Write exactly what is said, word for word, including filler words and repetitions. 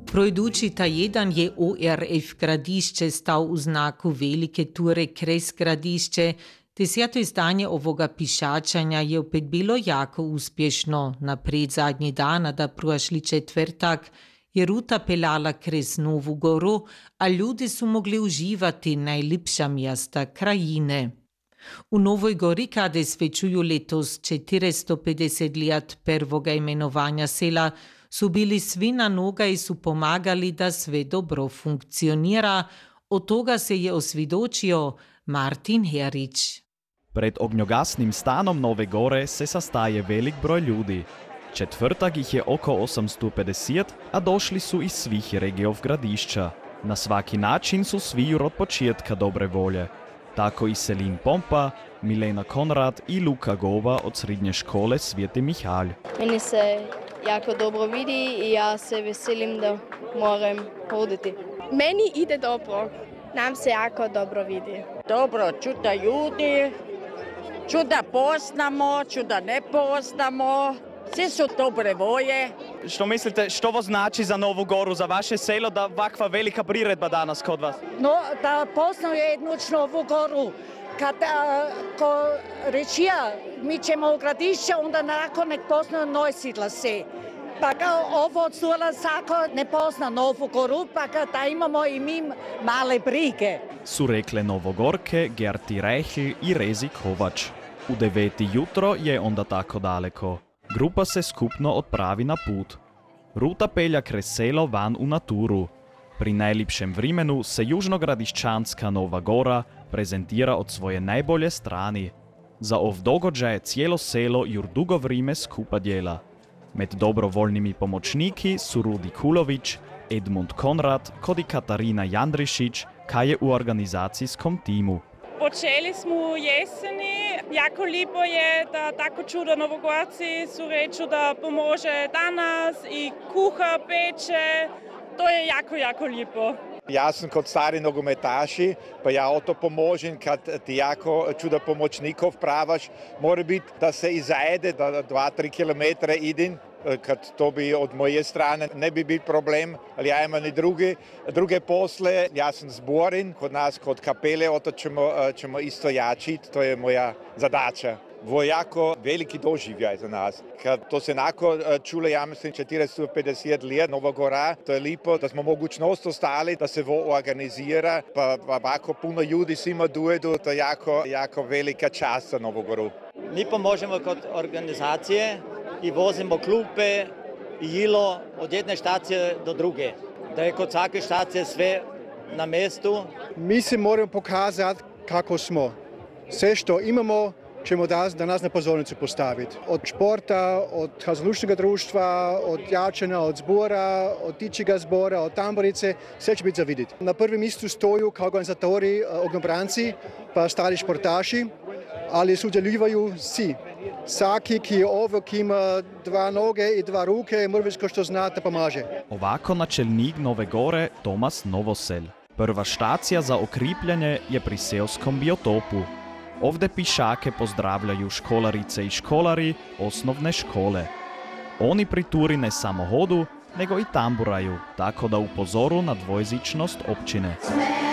Projdući ta jedan je O R F Gradišće stao u znaku velike ture Kres Gradišće. Deseto izdanje ovoga pišačanja je opet bilo jako uspješno. Napred zadnji dan, da prošli četvrtak, je ruta pelala kres Novu Goru, a ljudi su mogli uživati najljepša mjesta krajine. U Novoj Gori, kada svečuju letos četiristo pedeset let prvoga imenovanja sela, su bili svi na noga i su pomagali da sve dobro funkcionira. Od toga se je osvjedočio Martin Herić. Pred ognjogasnim stanom Nove Gore se sastaje velik broj ljudi. Četvrtak ih je oko osamsto pedeset, a došli su iz svih regijov Gradišća. Na svaki način su svi od početka dobre volje. Tako i Selin Pompa, Milena Konrad i Luka Gova od srednje škole Sveti Mihalj. Meni se jako dobro vidi i ja se veselim da moram hoditi. Meni ide dobro. Nam se jako dobro vidi. Dobro, ču da ljudi, ču da poznamo, ču da ne poznamo. Svi su dobre volje. Što mislite, što ovo znači za Novu Goru, za vaše selo, da ovakva velika priredba danas kod vas? No, da poznaju jednu Novu Goru. Kad ko reći ja, mi ćemo u Gradišće, onda nakon nek poznaju Neusiedler See. Pa kao ovo od Sula Sako ne pozna Novu Goru, pa da imamo i mi male brige. Su rekle Novogorke, Gerti Reichl i Rezi Kovač. U deveti jutro je onda tako daleko. Grupa se skupno odpravi na put. Ruta pelja kres selo van u naturu. Pri najljepšem vremenu se južnogradišćanska Nova Gora prezentira od svoje najbolje strani. Za ov događaj cijelo selo jur dugo vrime skupa djela. Med dobrovoljnimi pomoćniki su Rudi Kulović, Edmund Konrad, kod i Katarina Jandrišić, kaj je u organizacijskom timu. Počeli smo u jeseni. Jako lijepo je da tako čudo Novogorci su reču da pomože danas i kuha, peče. To je jako, jako lijepo. Ja sam kod stari nogometaši, pa ja o to pomožem, kad ti jako čuda pomoćnikov pravaš. Mora biti da se i zajede, da dva, tri kilometre idem, kad to bi od moje strane ne bi bil problem, ali ja imam i druge, druge posle. Ja sam zboren, kod nas kod kapele, o to ćemo, ćemo isto jačiti, to je moja zadaća. Ovo je jako veliki doživljaj za nas. Kad to se nako čule, ja mislim, četiristo pedeset let Nova Gora, to je lipo, da smo mogućnost ostali, da se ovo organizira, pa ovako puno ljudi svima dojedu, to je jako, jako velika čast za Novu Goru. Mi pomožemo kod organizacije i vozimo klupe i jilo od jedne štacije do druge. Da je kod svake štacije sve na mjestu. Mi se moramo pokazati kako smo. Sve što imamo ćemo da nas na pozornicu postaviti. Od športa, od kazališnog društva, od jačanja, od zbora, od tičega zbora, od tamborice, sve će biti za vidjeti. Na prvem mjestu stoju kao organizatori ognjobranci, pa stari športaši, ali sudjeluju svi. Svaki, ki je ovo, ki ima dva noge i dva ruke, mrvičko što zna, da pomaže. Ovako načelnik Nove Gore Tomas Novosel. Prva štacija za okripljanje je pri seoskom biotopu. Ovdje pišake pozdravljaju školarice i školari osnovne škole. Oni pri turi ne samo hodu, nego i tamburaju, tako da upozoru na dvojezičnost općine.